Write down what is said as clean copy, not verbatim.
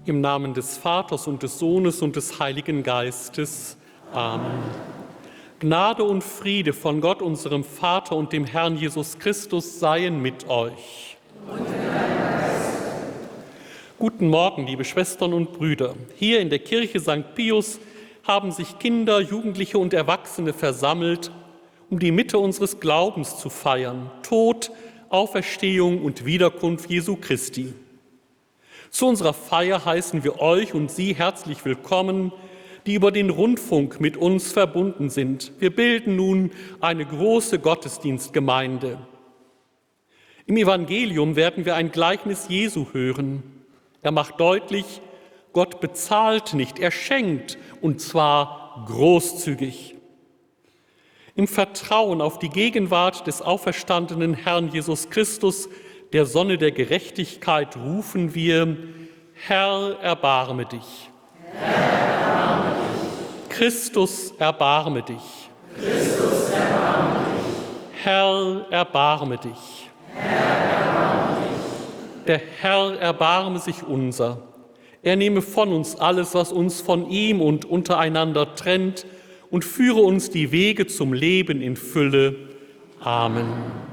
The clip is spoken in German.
Im Namen des Vaters und des Sohnes und des Heiligen Geistes. Amen. Gnade und Friede von Gott, unserem Vater und dem Herrn Jesus Christus seien mit euch. Und mit deinem Geist. Guten Morgen, liebe Schwestern und Brüder. Hier in der Kirche St. Pius haben sich Kinder, Jugendliche und Erwachsene versammelt, um die Mitte unseres Glaubens zu feiern: Tod, Auferstehung und Wiederkunft Jesu Christi. Zu unserer Feier heißen wir euch und Sie herzlich willkommen, die über den Rundfunk mit uns verbunden sind. Wir bilden nun eine große Gottesdienstgemeinde. Im Evangelium werden wir ein Gleichnis Jesu hören. Er macht deutlich, Gott bezahlt nicht, er schenkt, und zwar großzügig. Im Vertrauen auf die Gegenwart des auferstandenen Herrn Jesus Christus, der Sonne der Gerechtigkeit, rufen wir: Herr, erbarme dich. Herr, erbarme dich. Christus, erbarme dich. Christus, erbarme dich. Herr, erbarme dich. Herr, erbarme dich. Der Herr erbarme sich unser. Er nehme von uns alles, was uns von ihm und untereinander trennt, und führe uns die Wege zum Leben in Fülle. Amen.